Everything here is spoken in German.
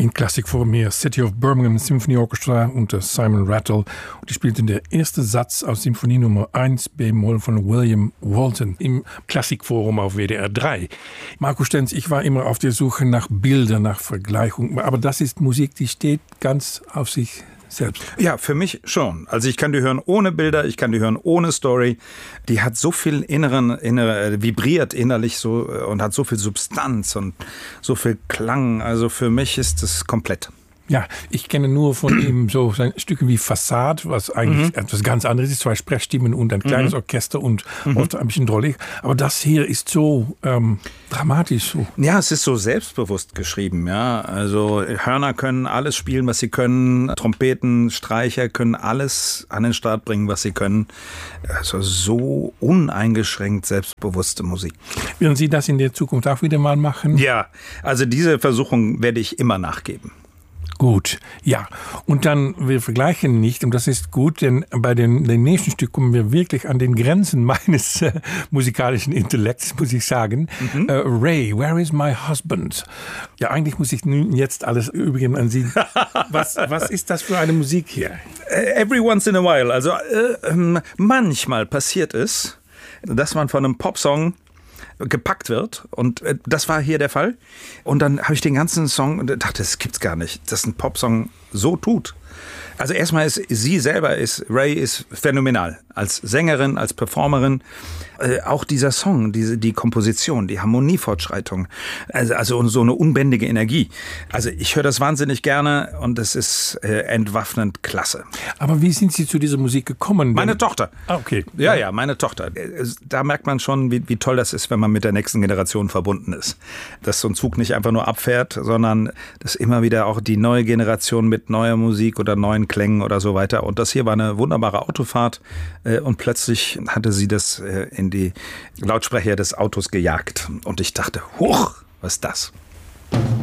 In Klassikform hier City of Birmingham Symphony Orchestra unter Simon Rattle. Und die spielten der erste Satz aus Symphonie Nummer 1 B-Moll von William Walton im Klassikforum auf WDR 3. Marco Stenz, ich war immer auf der Suche nach Bildern, nach Vergleichung. Aber das ist Musik, die steht ganz auf sich selbst. Ja, für mich schon. Also ich kann die hören ohne Bilder, ich kann die hören ohne Story. Die hat so viel vibriert innerlich so und hat so viel Substanz und so viel Klang. Also für mich ist es komplett. Ja, ich kenne nur von ihm so Stücke wie Fassade, was eigentlich etwas ganz anderes ist, 2 Sprechstimmen und ein kleines Orchester und oft ein bisschen drollig. Aber das hier ist so dramatisch. So. Ja, es ist so selbstbewusst geschrieben. Ja, also Hörner können alles spielen, was sie können. Trompeten, Streicher können alles an den Start bringen, was sie können. Also so uneingeschränkt selbstbewusste Musik. Werden Sie das in der Zukunft auch wieder mal machen? Ja, also diese Versuchung werde ich immer nachgeben. Gut, ja. Und dann, wir vergleichen nicht, und das ist gut, denn bei den nächsten Stück kommen wir wirklich an den Grenzen meines musikalischen Intellekts, muss ich sagen. Ray, Where is my husband? Ja, eigentlich muss ich nun jetzt alles übergeben an Sie. Was ist das für eine Musik hier? Every once in a while. Also manchmal passiert es, dass man von einem Popsong gepackt wird und das war hier der Fall und dann habe ich den ganzen Song und dachte, das gibt's gar nicht, dass ein Popsong so tut. Also erstmal Ray ist phänomenal. Als Sängerin, als Performerin. Auch dieser Song, die Komposition, die Harmoniefortschreitung. Also so eine unbändige Energie. Also ich höre das wahnsinnig gerne und es ist entwaffnend klasse. Aber wie sind Sie zu dieser Musik gekommen? Meine Tochter. Ah, okay. Ja, meine Tochter. Da merkt man schon, wie toll das ist, wenn man mit der nächsten Generation verbunden ist. Dass so ein Zug nicht einfach nur abfährt, sondern dass immer wieder auch die neue Generation mit neuer Musik oder neuen Klängen oder so weiter. Und das hier war eine wunderbare Autofahrt und plötzlich hatte sie das in die Lautsprecher des Autos gejagt. Und ich dachte, huch, was ist das?